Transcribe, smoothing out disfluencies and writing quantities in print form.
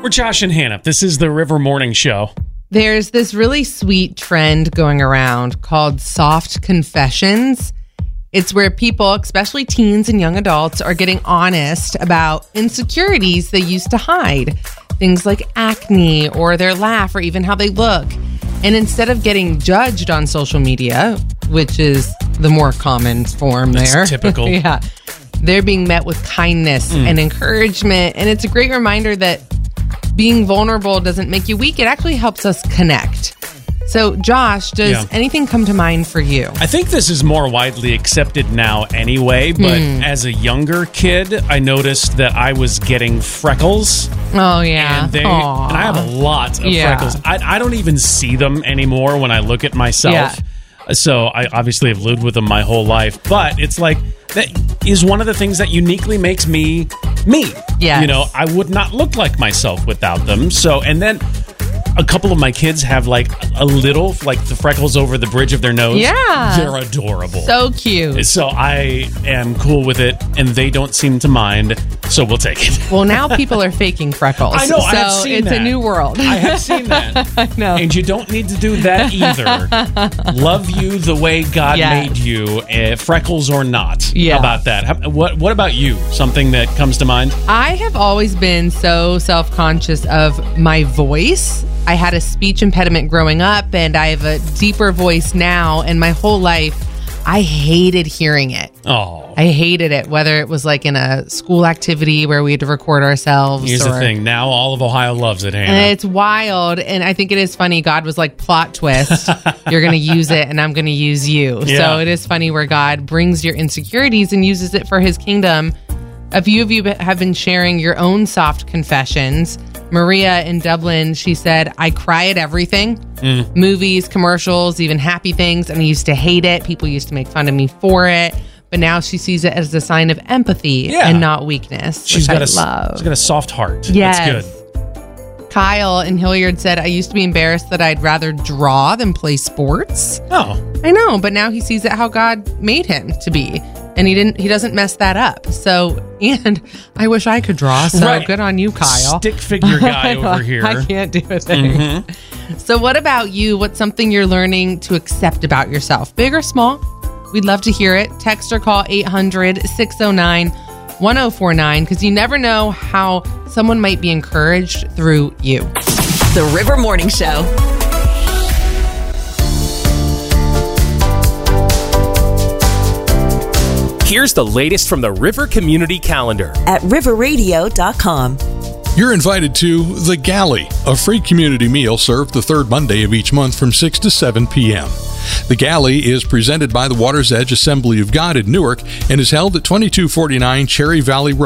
We're Josh and Hannah. This is the River Morning Show. There's this really sweet trend going around called soft confessions. It's where people, especially teens and young adults, are getting honest about insecurities they used to hide. Things like acne or their laugh or even how they look. And instead of getting judged on social media, which is the more common form That's there. typical. Yeah. They're being met with kindness and encouragement. And it's a great reminder that being vulnerable doesn't make you weak. It actually helps us connect. So, Josh, does anything come to mind for you? I think this is more widely accepted now anyway, but as a younger kid, I noticed that I was getting freckles. Oh, yeah. And I have a lot of freckles. I don't even see them anymore when I look at myself. Yeah. So I obviously have lived with them my whole life, but it's like that is one of the things that uniquely makes me me. Yes. You know, I would not look like myself without them. So, and then a couple of my kids have like a little, like the freckles over the bridge of their nose. Yeah. They're adorable. So cute. So I am cool with it, and they don't seem to mind, so we'll take it. Well, now people are faking freckles. I know, so I have seen it's that. a new world. I have seen that. I know. And you don't need to do that either. Love you the way God made you, freckles or not. Yeah. How about that? What about you? Something that comes to mind? I have always been so self-conscious of my voice. I had a speech impediment growing up, and I have a deeper voice now. And my whole life, I hated hearing it. Oh. I hated it, whether it was like in a school activity where we had to record ourselves. Here's the thing. Now all of Ohio loves it, Hannah. And it's wild. And I think it is funny. God was like, plot twist. You're going to use it, and I'm going to use you. Yeah. So it is funny where God brings your insecurities and uses it for his kingdom. A few of you have been sharing your own soft confessions. Maria in Dublin, she said, I cry at everything. Movies, commercials, even happy things. And I used to hate it. People used to make fun of me for it. But now she sees it as a sign of empathy and not weakness. She's which got love. She's got a soft heart. Yes. That's good. Kyle in Hilliard said, I used to be embarrassed that I'd rather draw than play sports. Oh. I know, but now he sees it how God made him to be. And he doesn't mess that up. So, and I wish I could draw. So good on you, Kyle. Stick figure guy over here. I can't do a thing. So what about you? What's something you're learning to accept about yourself? Big or small? We'd love to hear it. Text or call 800-609-1049 because you never know how someone might be encouraged through you. The River Morning Show. Here's the latest from the River Community Calendar at riverradio.com. You're invited to The Galley, a free community meal served the third Monday of each month from 6 to 7 p.m. The Galley is presented by the Water's Edge Assembly of God in Newark and is held at 2249 Cherry Valley Road.